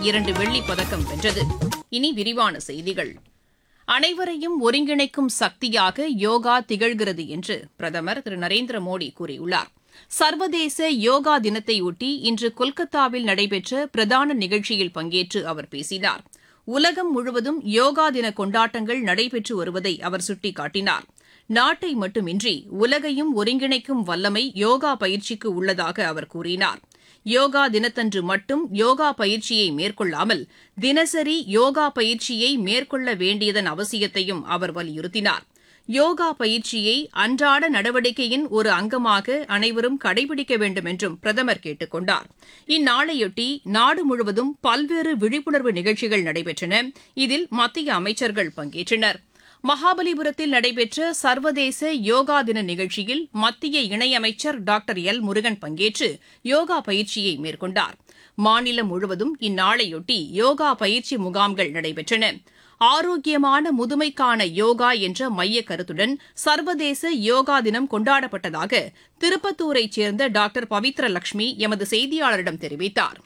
2 வெள்ளிப் பதக்கம் வென்றது. இனி விரிவான செய்திகள். அனைவரையும் ஒருங்கிணைக்கும் சக்தியாக யோகா திகழ்கிறது என்று பிரதமர் திரு நரேந்திர மோடி கூறியுள்ளார். சர்வதேச யோகா தினத்தையொட்டி இன்று கொல்கத்தாவில் நடைபெற்ற பிரதான நிகழ்ச்சியில் பங்கேற்று அவர் பேசினார். உலகம் முழுவதும் யோகா தின கொண்டாட்டங்கள் நடைபெற்று வருவதை அவர் சுட்டிக்காட்டினார். நாட்டை மட்டுமின்றி உலகையும் ஒருங்கிணைக்கும் வல்லமை யோகா பயிற்சிக்கு உள்ளதாக அவர் கூறினார். யோகா தினத்தன்று மட்டும் யோகா பயிற்சியை மேற்கொள்ளாமல் தினசரி யோகா பயிற்சியை மேற்கொள்ள வேண்டியதன் அவசியத்தையும் அவர் வலியுறுத்தினார். யோகா பயிற்சியை அன்றாட நடவடிக்கையின் ஒரு அங்கமாக அனைவரும் கடைபிடிக்க வேண்டும் என்றும் பிரதமர் கேட்டுக் கொண்டார். இந்நாளையொட்டி நாடு முழுவதும் பல்வேறு விழிப்புணர்வு நிகழ்ச்சிகள் நடைபெற்றன. இதில் மத்திய அமைச்சர்கள் பங்கேற்றனர். மகாபலிபுரத்தில் நடைபெற்ற சர்வதேச யோகா தின நிகழ்ச்சியில் மத்திய இணையமைச்சர் டாக்டர் எல் முருகன் பங்கேற்று யோகா பயிற்சியை மேற்கொண்டார். மாநிலம் முழுவதும் இந்நாளையொட்டி யோகா பயிற்சி முகாம்கள் நடைபெற்றன. ஆரோக்கியமான முதுமைக்கான யோகா என்ற மையக் கருத்துடன் சர்வதேச யோகா தினம் கொண்டாடப்பட்டதாக திருப்பத்தூரைச் சேர்ந்த டாக்டர் பவித்ர லட்சுமி எமது செய்தியாளரிடம் தெரிவித்தார்.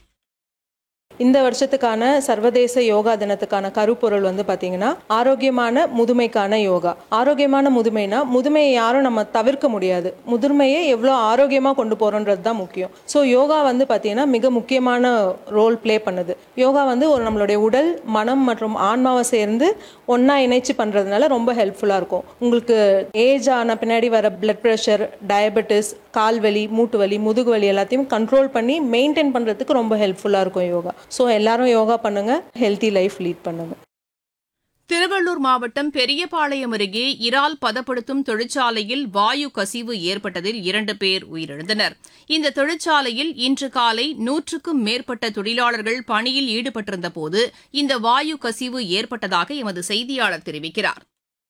இந்த வருஷத்துக்கான சர்வதேச யோகா தினத்துக்கான கருப்பொருள் பார்த்தீங்கன்னா ஆரோக்கியமான முதுமைக்கான யோகா. ஆரோக்கியமான முதுமைனா முதுமையை யாரும் நம்ம தவிர்க்க முடியாது. முதுமையை எவ்வளோ ஆரோக்கியமாக கொண்டு போகிறோன்றது தான் முக்கியம். ஸோ யோகா பார்த்தீங்கன்னா மிக முக்கியமான ரோல் ப்ளே பண்ணுது. யோகா ஒரு நம்மளுடைய உடல், மனம் மற்றும் ஆன்மாவை சேர்ந்து ஒன்றா இணைச்சி பண்ணுறதுனால ரொம்ப ஹெல்ப்ஃபுல்லாக இருக்கும். உங்களுக்கு ஏஜ் ஆன பின்னாடி வர பிளட் ப்ரெஷர், டயபெட்டிஸ், கால்வலி, மூட்டு வலி, முதுகு வலி எல்லாத்தையும் கண்ட்ரோல் பண்ணி மெயின்டைன் பண்ணுறதுக்கு ரொம்ப ஹெல்ப்ஃபுல்லாக இருக்கும் யோகா. ஸோ எல்லாரும் யோகா பண்ணுங்க, ஹெல்த்தி லைஃப் லீட் பண்ணுங்க. திருவள்ளூர் மாவட்டம் பெரியபாளையம் அருகே இறால் பதப்படுத்தும் தொழிற்சாலையில் வாயு கசிவு ஏற்பட்டதில் 2 பேர் உயிரிழந்தனர். இந்த தொழிற்சாலையில் இன்று காலை 100க்கும் மேற்பட்ட தொழிலாளர்கள் பணியில் ஈடுபட்டிருந்தபோது இந்த வாயு கசிவு ஏற்பட்டதாக எமது செய்தியாளர் தெரிவிக்கிறார்.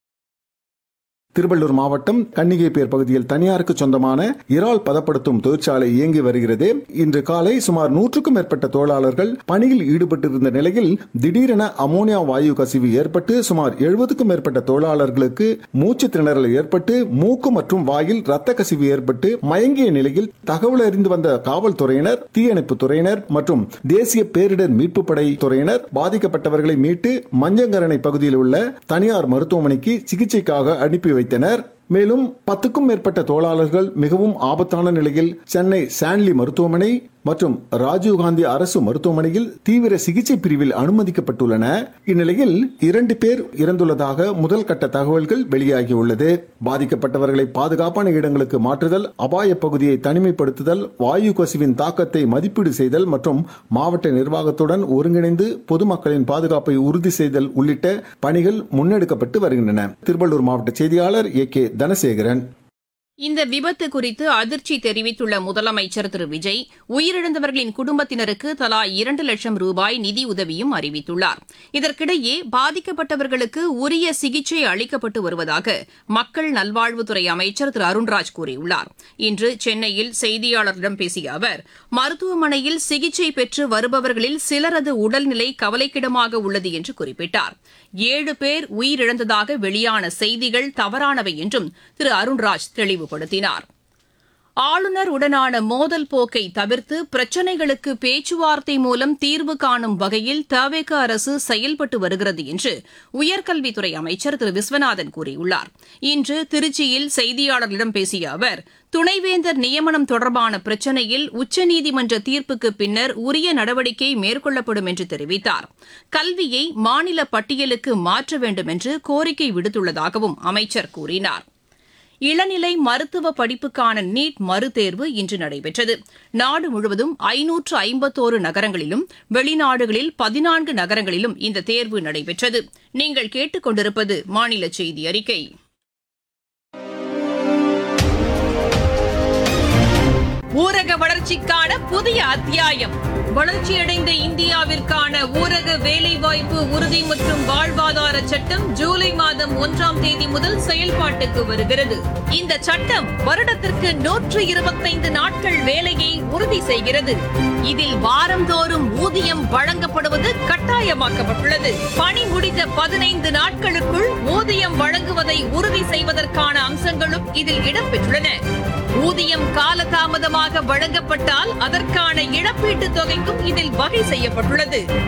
திருவள்ளூர் மாவட்டம் கன்னிகைப்பேர் பகுதியில் தனியாருக்கு சொந்தமான இறால் பதப்படுத்தும் தொழிற்சாலை இயங்கி வருகிறது. இன்று காலை சுமார் 100க்கும் மேற்பட்ட தொழிலாளர்கள் பணியில் ஈடுபட்டிருந்த நிலையில் திடீரென அமோனியா வாயு கசிவு ஏற்பட்டு சுமார் 70க்கும் மேற்பட்ட தொழிலாளர்களுக்கு மூச்சு திணறல் ஏற்பட்டு மூக்கு மற்றும் வாயில் ரத்த கசிவு ஏற்பட்டு மயங்கிய நிலையில் தகவல் அறிந்து வந்த காவல்துறையினர், தீயணைப்பு துறையினர் மற்றும் தேசிய பேரிடர் மீட்பு படை துறையினர் பாதிக்கப்பட்டவர்களை மீட்டு மஞ்சங்கரணை பகுதியில் உள்ள தனியார் மருத்துவமனைக்கு சிகிச்சைக்காக அனுப்பி வைத்தனர். மேலும் 10க்கும் மேற்பட்ட தொழிலாளர்கள் மிகவும் ஆபத்தான நிலையில் சென்னை சான்லி மருத்துவமனை மற்றும் ராஜீவ்காந்தி அரசு மருத்துவமனையில் தீவிர சிகிச்சை பிரிவில் அனுமதிக்கப்பட்டுள்ளன. இந்நிலையில் 2 பேர் இறந்துள்ளதாக முதல் கட்ட தகவல்கள் வெளியாகியுள்ளது. பாதிக்கப்பட்டவர்களை பாதுகாப்பான இடங்களுக்கு மாற்றுதல், அபாய பகுதியை தனிமைப்படுத்துதல், வாயு கசிவின் தாக்கத்தை மதிப்பீடு செய்தல் மற்றும் மாவட்ட நிர்வாகத்துடன் ஒருங்கிணைந்து பொதுமக்களின் பாதுகாப்பை உறுதி செய்தல் உள்ளிட்ட பணிகள் முன்னெடுக்கப்பட்டு வருகின்றன. திருவள்ளூர் மாவட்ட செய்தியாளர் ஏ.கே. தனசேகரன். இந்த விபத்து குறித்து அதிர்ச்சி தெரிவித்துள்ள முதலமைச்சர் திரு விஜய், உயிரிழந்தவர்களின் குடும்பத்தினருக்கு தலா 2 லட்சம் ரூபாய் நிதியுதவியும் அறிவித்துள்ளார். இதற்கிடையே பாதிக்கப்பட்டவர்களுக்கு உரிய சிகிச்சை அளிக்கப்பட்டு வருவதாக மக்கள் நல்வாழ்வுத்துறை அமைச்சர் திரு அருண்ராஜ் கூறியுள்ளார். இன்று சென்னையில் செய்தியாளர்களிடம் பேசிய அவர், மருத்துவமனையில் சிகிச்சை பெற்று வருபவர்களில் சிலரது உடல்நிலை கவலைக்கிடமாக உள்ளது என்று குறிப்பிட்டார். 7 பேர் உயிரிழந்ததாக வெளியான செய்திகள் தவறானவை என்றும் திரு அருண்ராஜ் தெளிவுபடுத்தினார். ஆளுநர் உடனான மோதல் போக்கை தவிர்த்து பிரச்சினைகளுக்கு பேச்சுவார்த்தை மூலம் தீர்வு காணும் வகையில் தவேக அரசு செயல்பட்டு வருகிறது என்று உயர்கல்வித்துறை அமைச்சர் திரு விஸ்வநாதன் கூறியுள்ளார். இன்று திருச்சியில் செய்தியாளர்களிடம் பேசிய அவர், துணைவேந்தர் நியமனம் தொடர்பான பிரச்சினையில் உச்சநீதிமன்ற தீர்ப்புக்கு பின்னர் உரிய நடவடிக்கை மேற்கொள்ளப்படும் என்று தெரிவித்தார். கல்வியை மாநில பட்டியலுக்கு மாற்ற வேண்டும் என்று கோரிக்கை விடுத்துள்ளதாகவும் அமைச்சர் கூறினார். இளநிலை மருத்துவ படிப்புக்கான நீட் மறுதேர்வு இன்று நடைபெற்றது. நாடு முழுவதும் 551 நகரங்களிலும் வெளிநாடுகளில் 14 நகரங்களிலும் இந்த தேர்வு நடைபெற்றது. நீங்கள் கேட்டுக் கொண்டிருப்பது மாநில செய்தி அறிக்கை. ஊரக வளர்ச்சிக்கான புதிய அத்தியாயம். வளர்ச்சியடைந்த இந்தியாவிற்கான ஊரக வேலைவாய்ப்பு உறுதி மற்றும் வாழ்வாதார சட்டம் ஜூலை மாதம் 1ஆம் தேதி முதல் செயல்பாட்டுக்கு வருகிறது. இந்த சட்டம் வருடத்திற்கு 125 நாட்கள் வேலையை உறுதி செய்கிறது. இதில் வாரந்தோறும் ஊதியம் வழங்கப்படுவது கட்டாயமாக்கப்பட்டுள்ளது. பணி முடிந்த 15 நாட்களுக்குள் ஊதியம் வழங்குவதை உறுதி செய்வதற்கான அம்சங்களும் இதில் இடம்பெற்றுள்ளன. ஊதியம் காலதாமதமாக வழங்கப்பட்டால் அதற்கான இழப்பீட்டுத் தொகைக்கும் இதில் வகை செய்யப்பட்டுள்ளது.